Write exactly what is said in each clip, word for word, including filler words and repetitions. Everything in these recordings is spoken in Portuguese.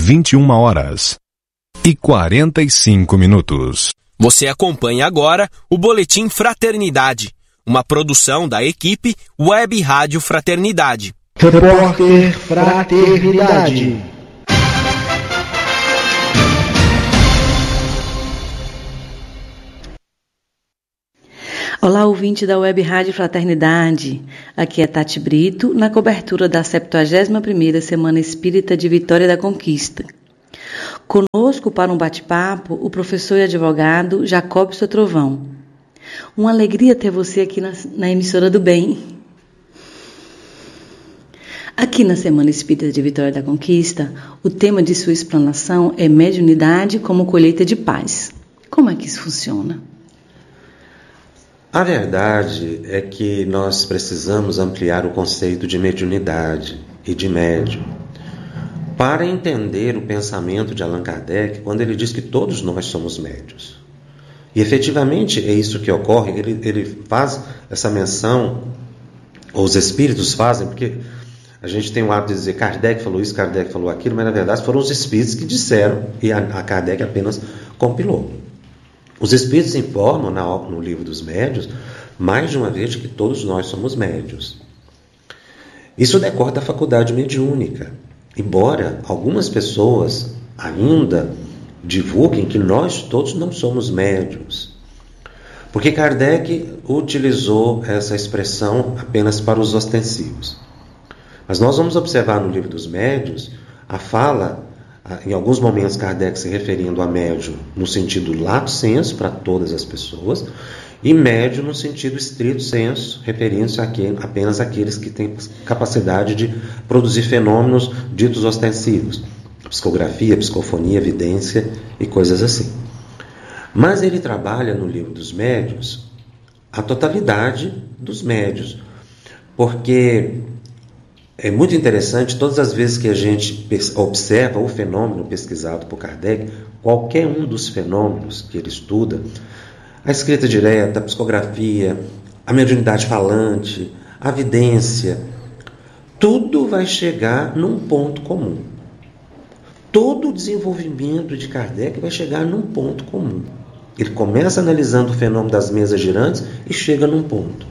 vinte e uma horas e quarenta e cinco minutos. Você acompanha agora o Boletim Fraternidade, uma produção da equipe Web Rádio Fraternidade. Repórter Fraternidade. Olá, ouvinte da Web Rádio Fraternidade. Aqui é Tati Brito, na cobertura da septuagésima primeira Semana Espírita de Vitória da Conquista. Conosco para um bate-papo, o professor e advogado Jacobson Trovão. Uma alegria ter você aqui na, na emissora do bem. Aqui na Semana Espírita de Vitória da Conquista, o tema de sua explanação é mediunidade como colheita de paz. Como é que isso funciona? A verdade é que nós precisamos ampliar o conceito de mediunidade e de médium para entender o pensamento de Allan Kardec quando ele diz que todos nós somos médiuns. E efetivamente é isso que ocorre, ele, ele faz essa menção, ou os espíritos fazem, porque a gente tem o hábito de dizer Kardec falou isso, Kardec falou aquilo, mas na verdade foram os espíritos que disseram e a, a Kardec apenas compilou. Os espíritos informam na, no livro dos médiuns, mais de uma vez, de que todos nós somos médiuns. Isso decorre da faculdade mediúnica. Embora algumas pessoas ainda divulguem que nós todos não somos médiuns. Porque Kardec utilizou essa expressão apenas para os ostensivos. Mas nós vamos observar no livro dos médiuns a fala, em alguns momentos Kardec se referindo a médium no sentido lato sensu, para todas as pessoas, e médium no sentido estrito sensu, referindo-se apenas àqueles que têm capacidade de produzir fenômenos ditos ostensivos, psicografia, psicofonia, evidência e coisas assim. Mas ele trabalha no livro dos médiuns a totalidade dos médiuns, porque é muito interessante, todas as vezes que a gente observa o fenômeno pesquisado por Kardec, qualquer um dos fenômenos que ele estuda, a escrita direta, a psicografia, a mediunidade falante, a vidência, tudo vai chegar num ponto comum. Todo o desenvolvimento de Kardec vai chegar num ponto comum. Ele começa analisando o fenômeno das mesas girantes e chega num ponto.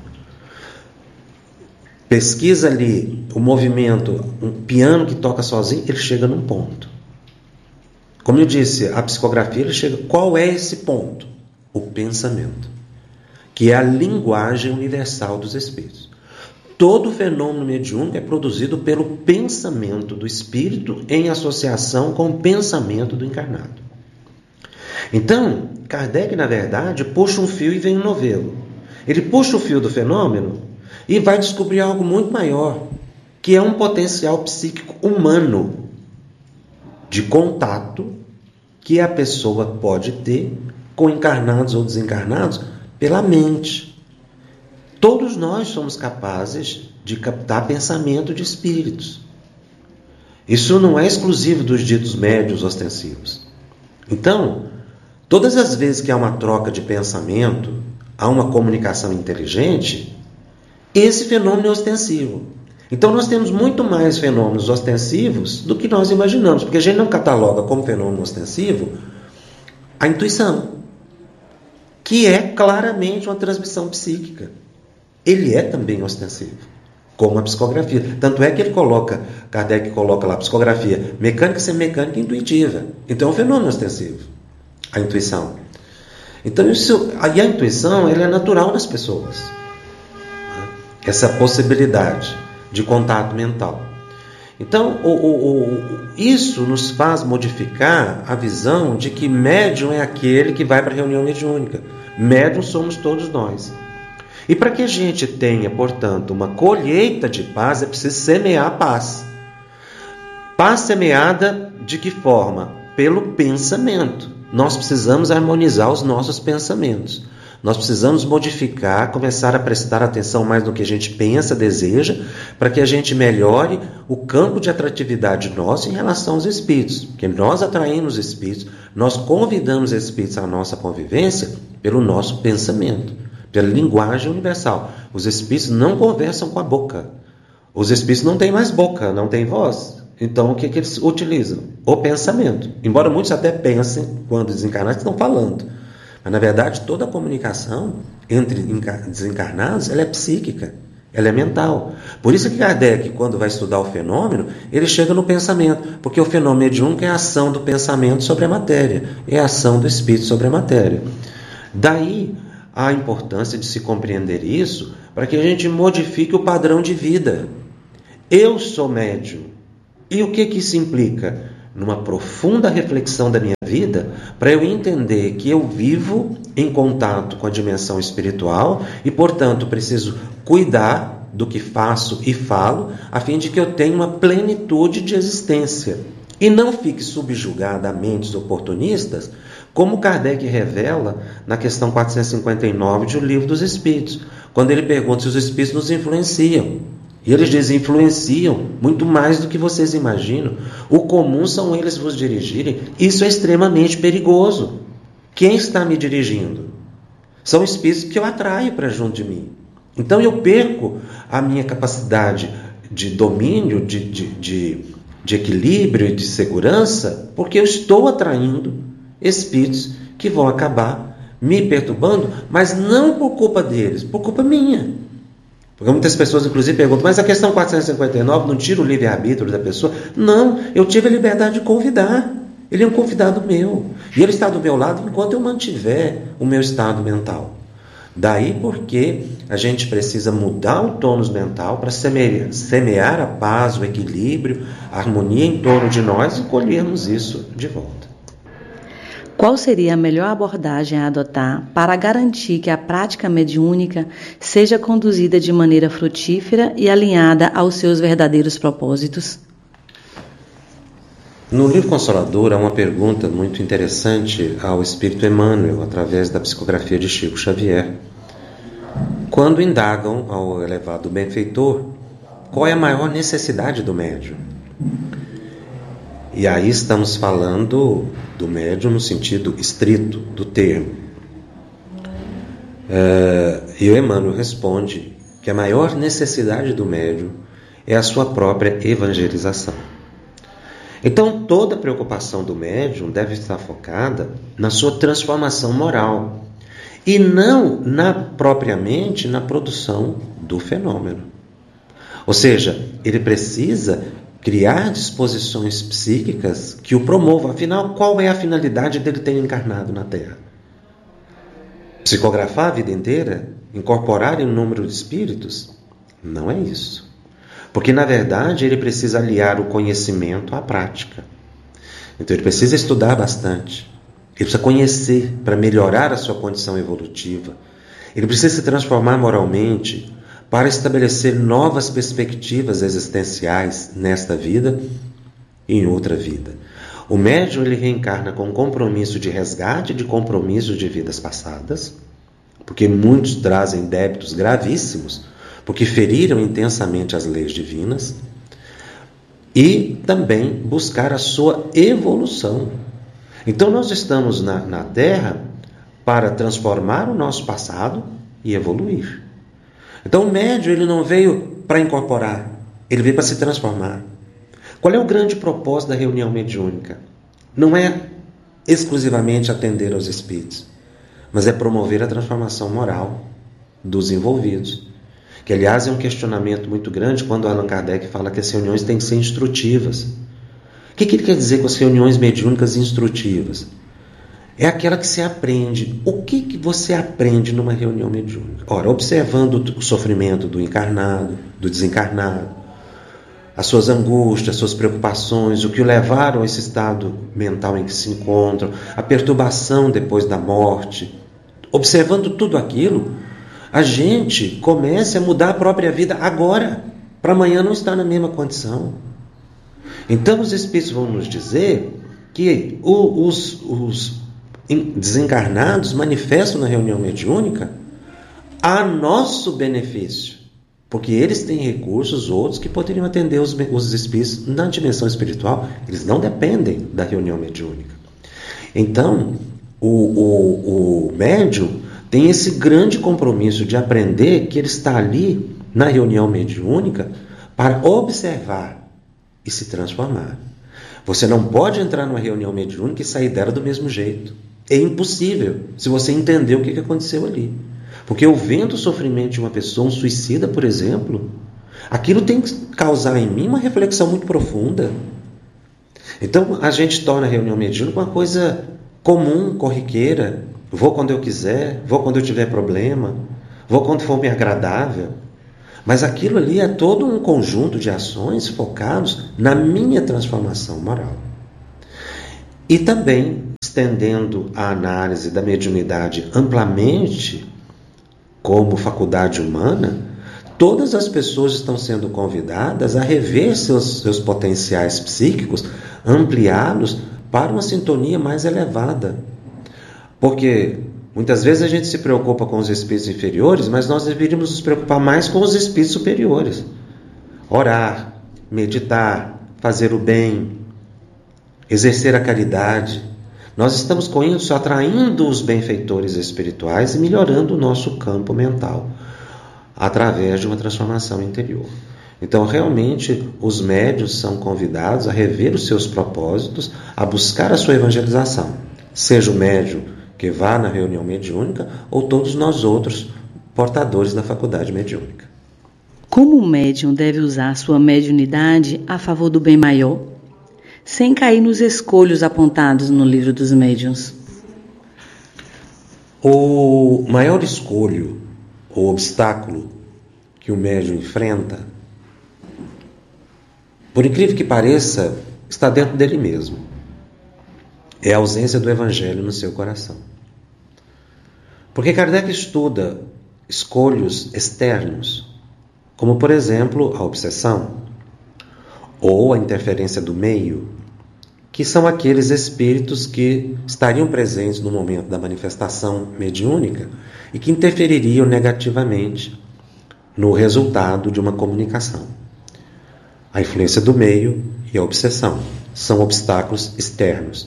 Pesquisa ali o movimento, um piano que toca sozinho, ele chega num ponto. Como eu disse, a psicografia, ele chega... Qual é esse ponto? O pensamento, que é a linguagem universal dos espíritos. Todo fenômeno mediúnico é produzido pelo pensamento do espírito em associação com o pensamento do encarnado. Então, Kardec, na verdade, puxa um fio e vem um novelo. Ele puxa o fio do fenômeno e vai descobrir algo muito maior, que é um potencial psíquico humano de contato que a pessoa pode ter com encarnados ou desencarnados pela mente. Todos nós somos capazes de captar pensamento de espíritos. Isso não é exclusivo dos ditos médiuns ostensivos. Então, todas as vezes que há uma troca de pensamento, há uma comunicação inteligente, esse fenômeno é ostensivo. Então nós temos muito mais fenômenos ostensivos do que nós imaginamos, porque a gente não cataloga como fenômeno ostensivo a intuição, que é claramente uma transmissão psíquica. Ele é também ostensivo, como a psicografia. Tanto é que ele coloca, Kardec coloca lá, psicografia mecânica, semicânica e intuitiva. Então é um fenômeno ostensivo, a intuição. Então isso, e a intuição, ela é natural nas pessoas. Essa possibilidade de contato mental. Então, o, o, o, isso nos faz modificar a visão de que médium é aquele que vai para a reunião mediúnica. Médium somos todos nós. E para que a gente tenha, portanto, uma colheita de paz, é preciso semear a paz. Paz semeada de que forma? Pelo pensamento. Nós precisamos harmonizar os nossos pensamentos. Nós precisamos modificar, começar a prestar atenção mais no que a gente pensa, deseja, para que a gente melhore o campo de atratividade nosso em relação aos espíritos. Porque nós atraímos espíritos, nós convidamos espíritos à nossa convivência pelo nosso pensamento, pela linguagem universal. Os espíritos não conversam com a boca. Os espíritos não têm mais boca, não têm voz. Então, o que, que eles utilizam? O pensamento. Embora muitos até pensem, quando desencarnados, estão falando. Mas, na verdade, toda a comunicação entre desencarnados, ela é psíquica, ela é mental. Por isso que Kardec, quando vai estudar o fenômeno, ele chega no pensamento, porque o fenômeno mediúnico é a ação do pensamento sobre a matéria, é a ação do espírito sobre a matéria. Daí a importância de se compreender isso, para que a gente modifique o padrão de vida. Eu sou médium. E o que, que isso implica? Numa profunda reflexão da minha vida, para eu entender que eu vivo em contato com a dimensão espiritual e, portanto, preciso cuidar do que faço e falo, a fim de que eu tenha uma plenitude de existência e não fique subjugada a mentes oportunistas, como Kardec revela na questão quatrocentos e cinquenta e nove de O Livro dos Espíritos, quando ele pergunta se os espíritos nos influenciam. E eles dizem, influenciam muito mais do que vocês imaginam. O comum são eles vos dirigirem. Isso é extremamente perigoso. Quem está me dirigindo? São espíritos que eu atraio para junto de mim. Então eu perco a minha capacidade de domínio, de, de, de, de equilíbrio e de segurança, porque eu estou atraindo espíritos que vão acabar me perturbando, mas não por culpa deles, por culpa minha. Porque muitas pessoas, inclusive, perguntam, mas a questão quatrocentos e cinquenta e nove não tira o livre-arbítrio da pessoa? Não, eu tive a liberdade de convidar. Ele é um convidado meu. E ele está do meu lado enquanto eu mantiver o meu estado mental. Daí porque a gente precisa mudar o tônus mental para semear, semear a paz, o equilíbrio, a harmonia em torno de nós e colhermos isso de volta. Qual seria a melhor abordagem a adotar para garantir que a prática mediúnica seja conduzida de maneira frutífera e alinhada aos seus verdadeiros propósitos? No livro Consolador há uma pergunta muito interessante ao Espírito Emmanuel, através da psicografia de Chico Xavier, quando indagam ao elevado benfeitor qual é a maior necessidade do médium. E aí estamos falando do médium no sentido estrito do termo. Uh, e o Emmanuel responde que a maior necessidade do médium é a sua própria evangelização. Então, toda a preocupação do médium deve estar focada na sua transformação moral e não na, propriamente na produção do fenômeno. Ou seja, ele precisa criar disposições psíquicas que o promovam. Afinal, qual é a finalidade dele ter encarnado na Terra? Psicografar a vida inteira? Incorporar em um número de espíritos? Não é isso. Porque, na verdade, ele precisa aliar o conhecimento à prática. Então, ele precisa estudar bastante. Ele precisa conhecer para melhorar a sua condição evolutiva. Ele precisa se transformar moralmente para estabelecer novas perspectivas existenciais nesta vida e em outra vida. O médium ele reencarna com compromisso de resgate de compromissos de vidas passadas, porque muitos trazem débitos gravíssimos, porque feriram intensamente as leis divinas, e também buscar a sua evolução. Então nós estamos na, na Terra para transformar o nosso passado e evoluir. Então o médium ele não veio para incorporar, ele veio para se transformar. Qual é o grande propósito da reunião mediúnica? Não é exclusivamente atender aos espíritos, mas é promover a transformação moral dos envolvidos. Que, aliás, é um questionamento muito grande quando Allan Kardec fala que as reuniões têm que ser instrutivas. O que, que ele quer dizer com as reuniões mediúnicas instrutivas? É aquela que se aprende. O que, que você aprende numa reunião mediúnica? Ora, observando o sofrimento do encarnado, do desencarnado, as suas angústias, as suas preocupações, o que o levaram a esse estado mental em que se encontram, a perturbação depois da morte. Observando tudo aquilo, a gente começa a mudar a própria vida agora, para amanhã não estar na mesma condição. Então os espíritos vão nos dizer que os, os desencarnados manifestam na reunião mediúnica a nosso benefício, porque eles têm recursos outros que poderiam atender os, os espíritos na dimensão espiritual. Eles não dependem da reunião mediúnica. Então o, o, o médium tem esse grande compromisso de aprender que ele está ali na reunião mediúnica para observar e se transformar. Você não pode entrar numa reunião mediúnica e sair dela do mesmo jeito. É impossível, se você entender o que aconteceu ali. Porque eu vendo o sofrimento de uma pessoa, um suicida, por exemplo, aquilo tem que causar em mim uma reflexão muito profunda. Então, a gente torna a reunião mediúnica uma coisa comum, corriqueira. Vou quando eu quiser, vou quando eu tiver problema, vou quando for me agradável. Mas aquilo ali é todo um conjunto de ações focados na minha transformação moral. E também, estendendo a análise da mediunidade amplamente como faculdade humana, todas as pessoas estão sendo convidadas a rever seus, seus potenciais psíquicos, ampliá-los para uma sintonia mais elevada. Porque muitas vezes a gente se preocupa com os espíritos inferiores, mas nós deveríamos nos preocupar mais com os espíritos superiores. Orar, meditar, fazer o bem, exercer a caridade. Nós estamos com isso atraindo os benfeitores espirituais e melhorando o nosso campo mental através de uma transformação interior. Então, realmente, os médiuns são convidados a rever os seus propósitos, a buscar a sua evangelização. Seja o médium que vá na reunião mediúnica ou todos nós outros portadores da faculdade mediúnica. Como o médium deve usar sua mediunidade a favor do bem maior, sem cair nos escolhos apontados no livro dos médiuns? O maior escolho ou obstáculo que o médium enfrenta, por incrível que pareça, está dentro dele mesmo. É a ausência do evangelho no seu coração. Porque Kardec estuda escolhos externos, como por exemplo a obsessão, ou a interferência do meio, que são aqueles espíritos que estariam presentes no momento da manifestação mediúnica e que interfeririam negativamente no resultado de uma comunicação. A influência do meio e a obsessão são obstáculos externos.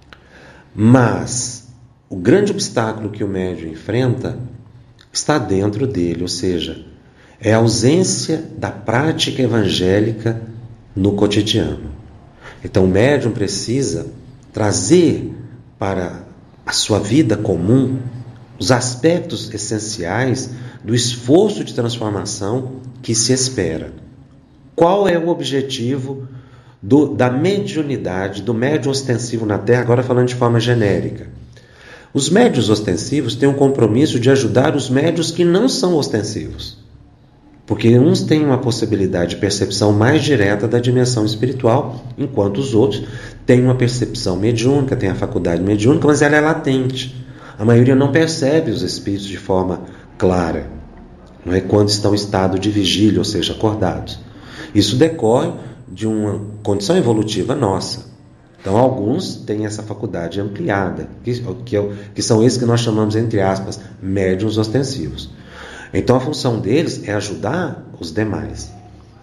Mas o grande obstáculo que o médium enfrenta está dentro dele, ou seja, é a ausência da prática evangélica no cotidiano. Então o médium precisa trazer para a sua vida comum os aspectos essenciais do esforço de transformação que se espera. Qual é o objetivo do, da mediunidade, do médium ostensivo na Terra, agora falando de forma genérica? Os médiuns ostensivos têm um compromisso de ajudar os médiuns que não são ostensivos. Porque uns têm uma possibilidade de percepção mais direta da dimensão espiritual, enquanto os outros têm uma percepção mediúnica, têm a faculdade mediúnica, mas ela é latente. A maioria não percebe os espíritos de forma clara, não é quando estão em estado de vigília, ou seja, acordados. Isso decorre de uma condição evolutiva nossa. Então, alguns têm essa faculdade ampliada, que, que, que são esses que nós chamamos, entre aspas, médiuns ostensivos. Então, a função deles é ajudar os demais.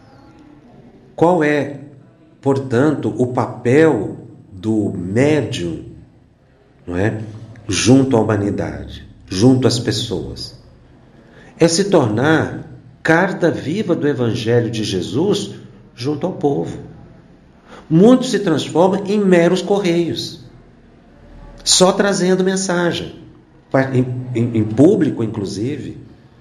Qual é, portanto, o papel do médium, não é, junto à humanidade, junto às pessoas? É se tornar carta viva do Evangelho de Jesus junto ao povo. Muitos se transformam em meros correios, só trazendo mensagem, em, em, em público, inclusive,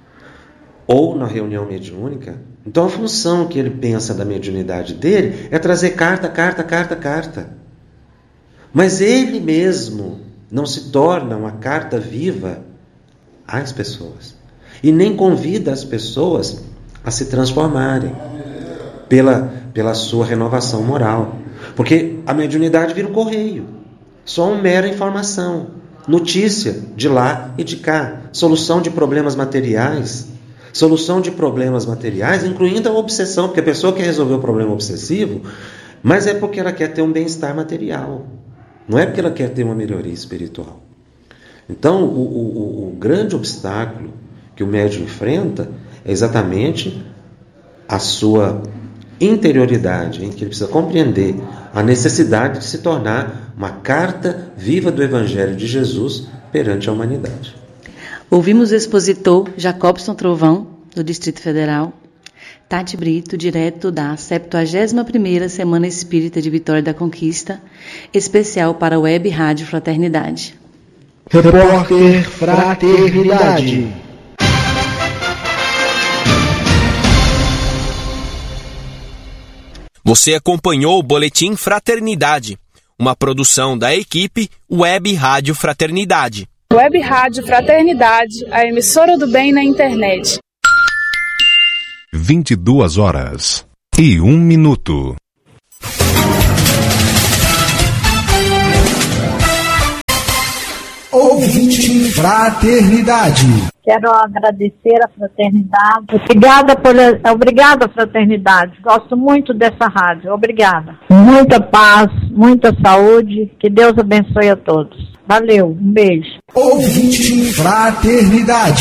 ou na reunião mediúnica. Então a função que ele pensa da mediunidade dele é trazer carta, carta, carta, carta. Mas ele mesmo não se torna uma carta viva às pessoas. E nem convida as pessoas a se transformarem pela, pela sua renovação moral. Porque a mediunidade vira um correio. Só uma mera informação. Notícia de lá e de cá. Solução de problemas materiais. Solução de problemas materiais, incluindo a obsessão, porque a pessoa quer resolver o problema obsessivo, mas é porque ela quer ter um bem-estar material. Não é porque ela quer ter uma melhoria espiritual. Então, o, o, o grande obstáculo que o médium enfrenta é exatamente a sua interioridade, em que ele precisa compreender a necessidade de se tornar uma carta viva do Evangelho de Jesus perante a humanidade. Ouvimos o expositor Jacobson Trovão, do Distrito Federal, Tati Brito, direto da septuagésima primeira Semana Espírita de Vitória da Conquista, especial para a Web Rádio Fraternidade. Repórter Fraternidade. Você acompanhou o Boletim Fraternidade, uma produção da equipe Web Rádio Fraternidade. Web Rádio Fraternidade, a emissora do bem na internet. vinte e duas horas e um minuto. Ouvinte Fraternidade. Quero agradecer a Fraternidade. Obrigada, por, obrigada, Fraternidade. Gosto muito dessa rádio. Obrigada. Muita paz, muita saúde. Que Deus abençoe a todos. Valeu, um beijo. Ouvinte Fraternidade.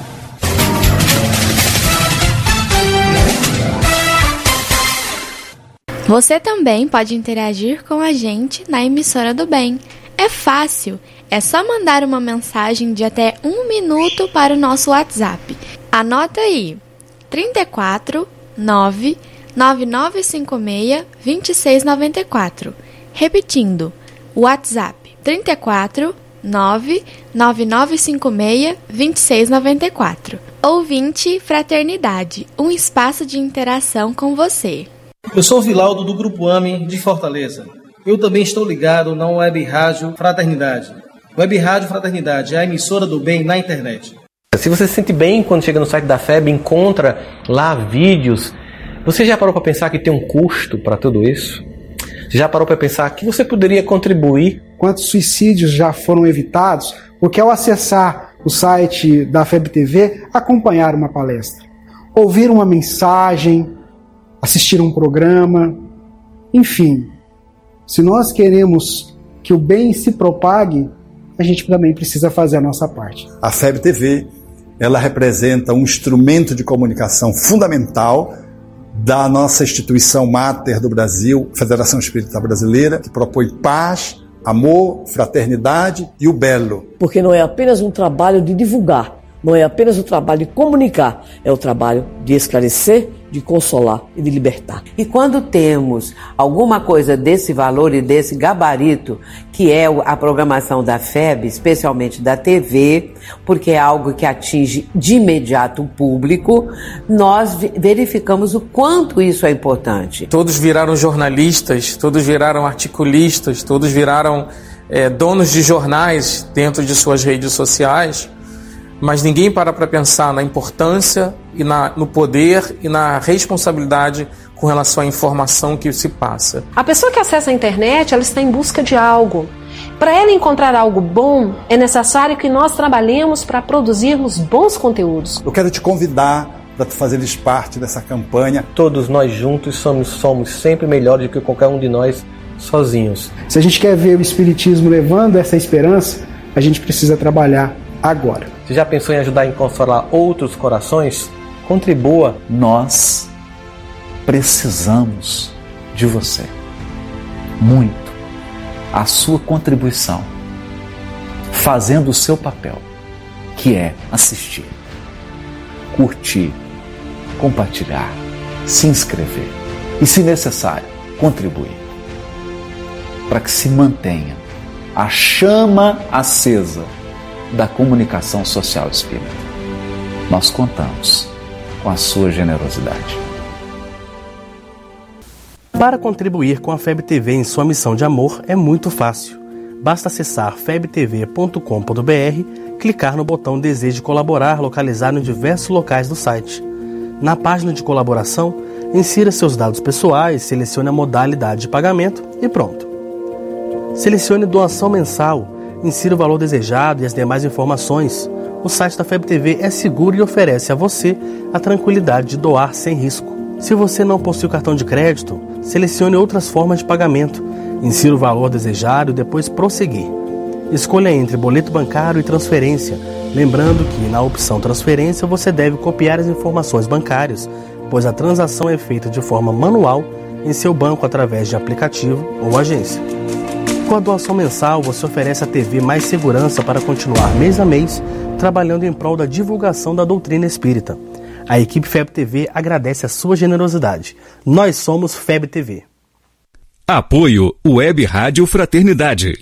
Você também pode interagir com a gente na emissora do bem. É fácil. É só mandar uma mensagem de até um minuto para o nosso WhatsApp. Anota aí, trinta e quatro, nove, nove nove cinco seis, dois seis nove quatro. Repetindo, WhatsApp, trinta e quatro, nove, nove nove cinco seis, dois seis nove quatro. Ouvinte Fraternidade, um espaço de interação com você. Eu sou o Vilaldo do Grupo AME de Fortaleza. Eu também estou ligado na Web Rádio Fraternidade. Web Rádio Fraternidade é a emissora do bem na internet. Se você se sente bem quando chega no site da F E B, encontra lá vídeos, você já parou para pensar que tem um custo para tudo isso? Já parou para pensar que você poderia contribuir? Quantos suicídios já foram evitados porque ao acessar o site da F E B T V, acompanhar uma palestra, ouvir uma mensagem, assistir um programa, enfim. Se nós queremos que o bem se propague, a gente também precisa fazer a nossa parte. A F E B T V, ela representa um instrumento de comunicação fundamental da nossa instituição máter do Brasil, Federação Espírita Brasileira, que propõe paz, amor, fraternidade e o belo. Porque não é apenas um trabalho de divulgar, não é apenas o trabalho de comunicar, é o trabalho de esclarecer, de consolar e de libertar. E quando temos alguma coisa desse valor e desse gabarito, que é a programação da F E B, especialmente da T V, porque é algo que atinge de imediato o público, nós verificamos o quanto isso é importante. Todos viraram jornalistas, todos viraram articulistas, todos viraram é, donos de jornais dentro de suas redes sociais, mas ninguém para para pensar na importância e na, no poder e na responsabilidade com relação à informação que se passa. A pessoa que acessa a internet, ela está em busca de algo. Para ela encontrar algo bom, é necessário que nós trabalhemos para produzirmos bons conteúdos. Eu quero te convidar para tu fazeres parte dessa campanha. Todos nós juntos somos, somos sempre melhores do que qualquer um de nós sozinhos. Se a gente quer ver o Espiritismo levando essa esperança, a gente precisa trabalhar agora. Você já pensou em ajudar em consolar outros corações? Contribua. Nós precisamos de você. Muito. A sua contribuição. Fazendo o seu papel, que é assistir, curtir, compartilhar, se inscrever e, se necessário, contribuir. Para que se mantenha a chama acesa da comunicação social espírita. Nós contamos com a sua generosidade. Para contribuir com a F E B T V em sua missão de amor é muito fácil. Basta acessar f e b t v ponto com ponto b r, clicar no botão Deseje colaborar localizado em diversos locais do site. Na página de colaboração, insira seus dados pessoais, selecione a modalidade de pagamento e pronto. Selecione doação mensal, insira o valor desejado e as demais informações. O site da F E B T V é seguro e oferece a você a tranquilidade de doar sem risco. Se você não possui cartão de crédito, selecione outras formas de pagamento. Insira o valor desejado e depois prosseguir. Escolha entre boleto bancário e transferência, lembrando que na opção transferência você deve copiar as informações bancárias, pois a transação é feita de forma manual em seu banco através de aplicativo ou agência. Com a doação mensal, você oferece à T V mais segurança para continuar mês a mês trabalhando em prol da divulgação da doutrina espírita. A equipe F E B T V agradece a sua generosidade. Nós somos F E B T V. Apoio Web Rádio Fraternidade.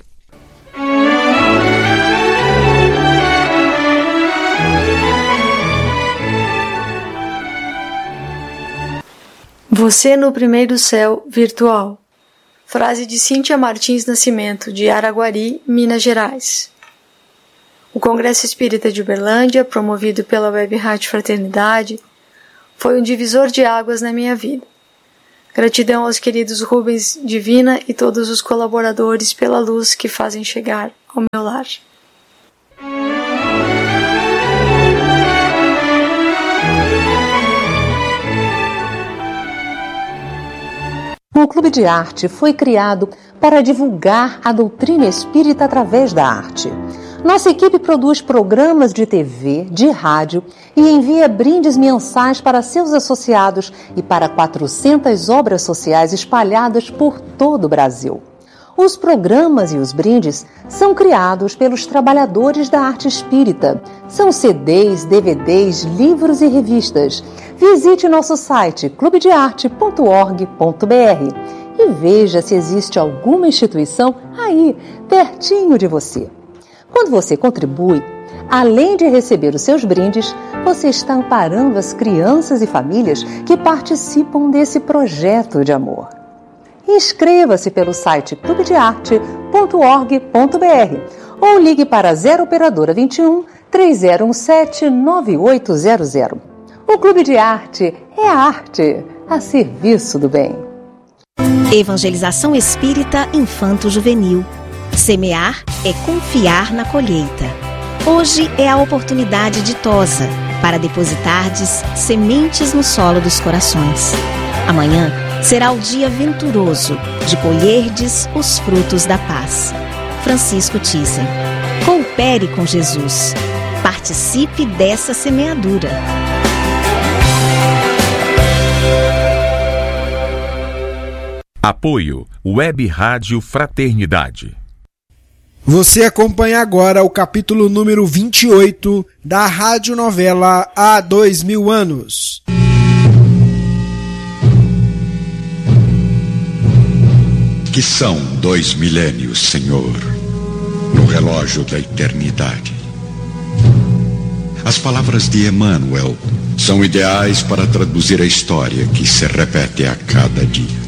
Você no primeiro céu virtual. Frase de Cíntia Martins Nascimento, de Araguari, Minas Gerais. O Congresso Espírita de Uberlândia, promovido pela Web Rádio Fraternidade, foi um divisor de águas na minha vida. Gratidão aos queridos Rubens Divina e todos os colaboradores pela luz que fazem chegar ao meu lar. O Clube de Arte foi criado para divulgar a doutrina espírita através da arte. Nossa equipe produz programas de T V, de rádio e envia brindes mensais para seus associados e para quatrocentas obras sociais espalhadas por todo o Brasil. Os programas e os brindes são criados pelos trabalhadores da arte espírita. São C Ds, D V Ds, livros e revistas. Visite nosso site clube de arte ponto org ponto br e veja se existe alguma instituição aí, pertinho de você. Quando você contribui, além de receber os seus brindes, você está amparando as crianças e famílias que participam desse projeto de amor. Inscreva-se pelo site clube de arte ponto org ponto br ou ligue para zero operadora vinte e um, três zero um sete, nove oito zero zero. O Clube de Arte é a arte a serviço do bem. Evangelização Espírita Infanto-Juvenil. Semear é confiar na colheita. Hoje é a oportunidade ditosa para depositardes sementes no solo dos corações. Amanhã será o dia venturoso de colherdes os frutos da paz. Francisco Thyssen. Coopere com Jesus. Participe dessa semeadura. Apoio Web Rádio Fraternidade. Você acompanha agora o capítulo número vinte e oito da radionovela Há Dois Mil Anos. Que são dois milênios, Senhor, no relógio da eternidade. As palavras de Emmanuel são ideais para traduzir a história que se repete a cada dia.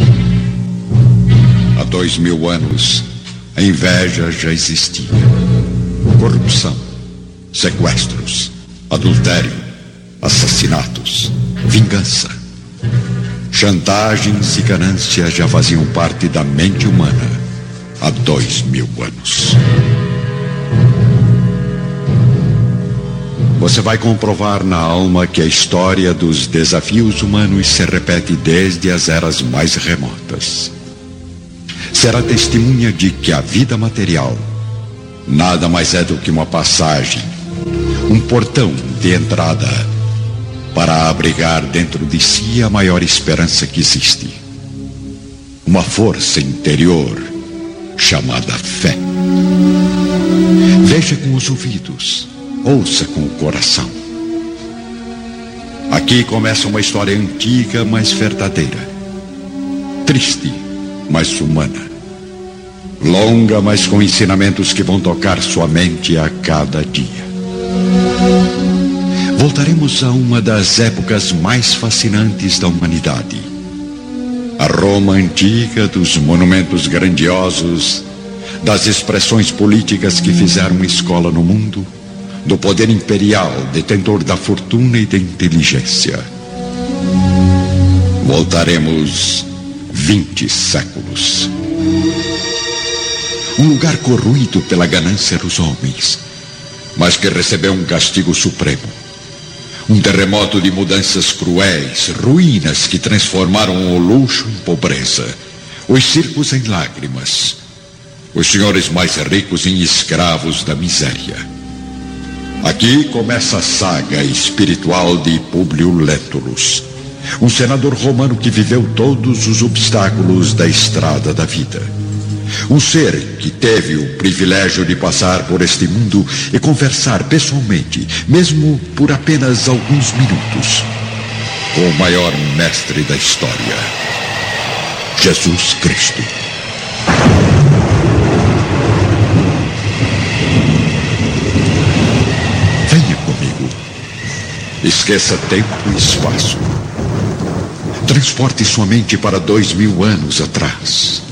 Há dois mil anos, a inveja já existia. Corrupção, sequestros, adultério, assassinatos, vingança, chantagens e ganância já faziam parte da mente humana há dois mil anos. Você vai comprovar na alma que a história dos desafios humanos se repete desde as eras mais remotas. Será testemunha de que a vida material nada mais é do que uma passagem, um portão de entrada para abrigar dentro de si a maior esperança que existe. Uma força interior chamada fé. Veja com os ouvidos, ouça com o coração. Aqui começa uma história antiga, mas verdadeira. Triste, mas humana. Longa, mas com ensinamentos que vão tocar sua mente a cada dia. Voltaremos a uma das épocas mais fascinantes da humanidade. A Roma antiga, dos monumentos grandiosos, das expressões políticas que fizeram escola no mundo, do poder imperial, detentor da fortuna e da inteligência. Voltaremos vinte séculos. Um lugar corroído pela ganância dos homens, mas que recebeu um castigo supremo. Um terremoto de mudanças cruéis, ruínas que transformaram o luxo em pobreza, os circos em lágrimas, os senhores mais ricos em escravos da miséria. Aqui começa a saga espiritual de Públio Lentulus, um senador romano que viveu todos os obstáculos da estrada da vida. Um ser que teve o privilégio de passar por este mundo e conversar pessoalmente, mesmo por apenas alguns minutos, com o maior mestre da história, Jesus Cristo. Venha comigo. Esqueça tempo e espaço. Transporte sua mente para dois mil anos atrás.